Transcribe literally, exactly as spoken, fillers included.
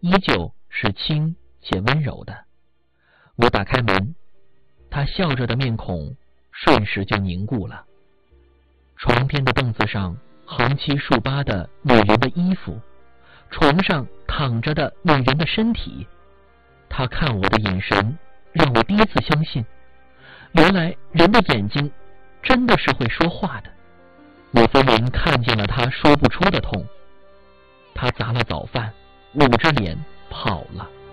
依旧是轻且温柔的。我打开门，他笑着的面孔瞬时就凝固了。床边的凳子上横七竖八的女人的衣服，床上躺着的女人的身体。他看我的眼神让我第一次相信，原来人的眼睛真的是会说话的。我分明看见了他说不出的痛。他砸了早饭，捂着脸跑了。